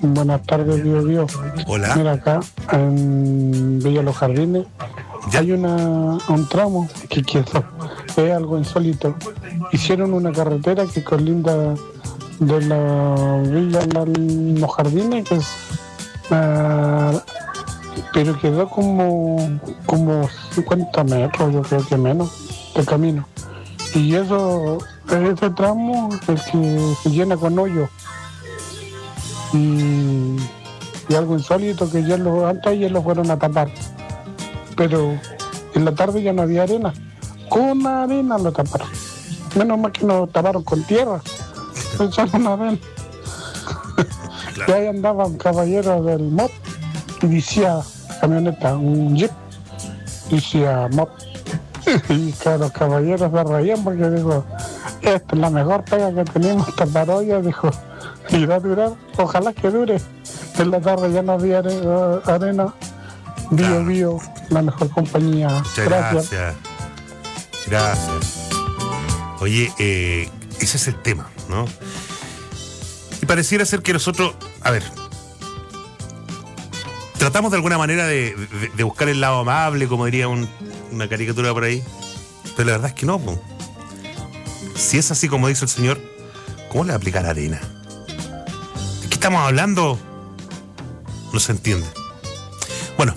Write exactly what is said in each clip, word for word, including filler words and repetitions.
Buenas tardes, Bio Bio. Hola. Mira, acá en Villa Los Jardines ¿Ya? hay una un tramo que quedó, es algo insólito. Hicieron una carretera que colinda de la Villa Los Jardines, que es, uh, pero quedó como, como cincuenta metros, yo creo que menos, de camino. Y eso, ese tramo es el que se llena con hoyo. Y, y algo insólito que ya lo, antes ayer lo fueron a tapar, pero en la tarde ya no había arena, con arena lo taparon, menos mal que no taparon con tierra, echaron arena. Claro. Y ahí andaba un caballero del M O P y decía, camioneta, un jeep, decía M O P, y claro, los caballeros se reían porque dijo, esta es la mejor pega que tenemos, tapar hoyos, dijo. Y va a durar, ojalá que dure. En la tarde ya no había are- arena. Bio Claro. Bio, la mejor compañía. Muchas Gracias. gracias. Gracias. Oye, eh, ese es el tema, ¿no? Y pareciera ser que nosotros, a ver, tratamos de alguna manera de, de, de buscar el lado amable, como diría un, una caricatura por ahí, pero la verdad es que no, po. Si es así como dice el señor, ¿cómo le va a aplicar arena? ¿De qué estamos hablando? No se entiende. Bueno,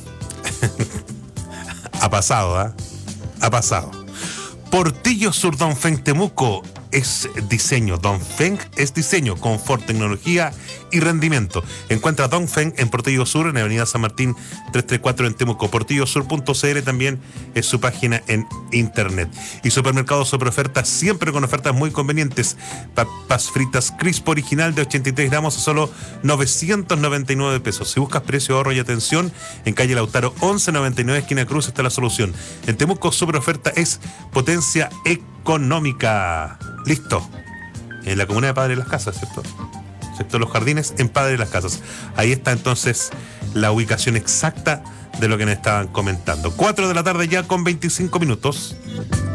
ha pasado, ¿ah? ¿eh? Ha pasado. Portillo Sur Dongfeng Temuco es diseño. Dongfeng es diseño, confort, tecnología y rendimiento. Encuentra Dongfeng en Portillo Sur, en Avenida San Martín trescientos treinta y cuatro en Temuco. portillo sur punto c l también es su página en internet. Y Supermercado Super Ofertas, siempre con ofertas muy convenientes. Papas fritas crisp original de ochenta y tres gramos a solo novecientos noventa y nueve pesos. Si buscas precio, ahorro y atención, en calle Lautaro once noventa y nueve, esquina Cruz, está la solución. En Temuco, Super Oferta es potencia económica. Listo. En la comuna de Padre de las Casas, ¿cierto? Sector Los Jardines, en Padre de las Casas. Ahí está entonces la ubicación exacta de lo que nos estaban comentando. cuatro de la tarde ya con veinticinco minutos.